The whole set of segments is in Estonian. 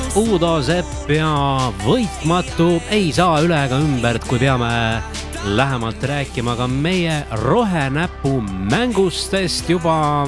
Udo Sepp ja võitmatu ei saa üle ega ümber, kui peame lähemalt rääkima ka meie rohenäpu mängustest juba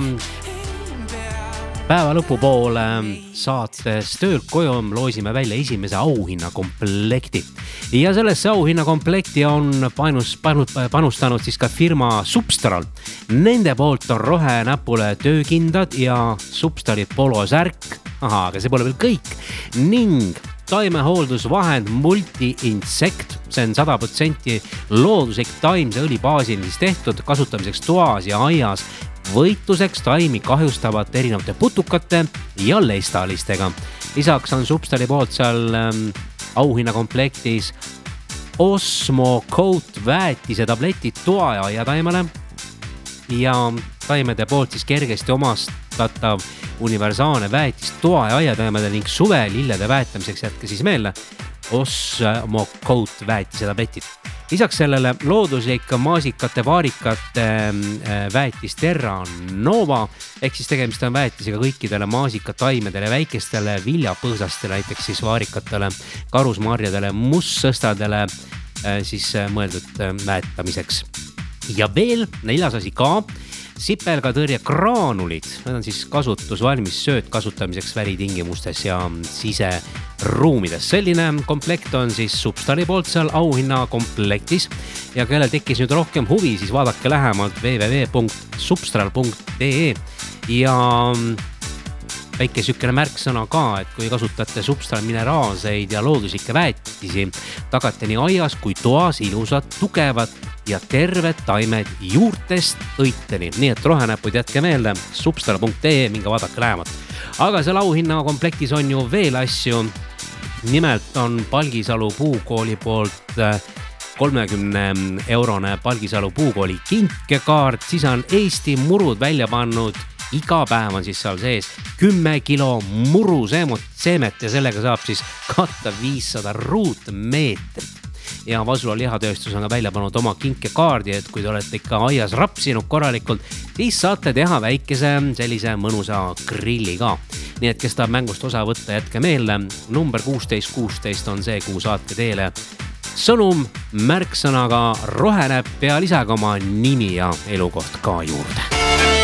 päeva lõpupoole saates Töölt koju loosime välja esimese auhinnakomplekti. Ja sellesse auhinnakomplekti on panustanud siis ka firma Substral. Nende poolt on rohenäpule töökindad ja Substali polosärk. Aga see pole veel kõik. Ning taimehooldusvahend Multi-Insect. See on 100% looduslik taimse õli baasil tehtud kasutamiseks toas ja aias võitluseks taimi kahjustavate erinevate putukate ja lestalistega. Lisaks on Substali poolt seal auhinnakomplektis Osmo Coat väetise tabletid toa ja aiataimele ja taimede poolt siis kergesti omastatav universaalne väetis toa ja aiataimede ning suvelillede väetamiseks, jätke siis meelde Osmo Coat väetise tabletid. Lisaks sellele looduslik maasikate vaarikate väetis Terra Nova, ehk siis tegemist on väetisega kõikidele maasikataimedele, väikestele viljapõõsastele, näiteks siis vaarikatele, karusmarjadele, mustsõstadele siis mõeldud väetamiseks. Ja veel 4. asi ka, sipelgatõrje graanulid, need on siis kasutusvalmis sööt kasutamiseks välitingimustes ja siseruumides. Selline komplekt on siis Substali poolt seal auhinnakomplektis ja kellel tekkis nüüd rohkem huvi, siis vaadake lähemalt www.substral.de ja väike sükene märksõna ka, et kui kasutate Substral mineraalseid ja looduslikke väetisi, tagate nii aias kui toas ilusad, tugevad ja terved taimed juurtest õiteni. Nii et rohenäpud jätke meelde substral.de, minge vaadake lähemalt. Aga seal auhinnakomplektis on ju veel asju. Nimelt on Palgisalu puukooli poolt 30-eurone Palgisalu puukooli kinkekaart, siis on Eesti murud välja pannud. Iga päev on siis seal sees 10 kilo muru seemet ja sellega saab siis katta 500 ruutmeetrit. Ja Vasula lihatööstus on ka välja pannud oma kinkekaardi, et kui te olete ikka aias rapsinud korralikult, siis saate teha väikese sellise mõnusa grilli ka. Nii et kes tahab mängust osa võtta, jätke meelde. Number 1616 on see, kuhu saatke teele sõnum märksõnaga rohenäpp ja lisaga oma nimi ja elukoht ka juurde.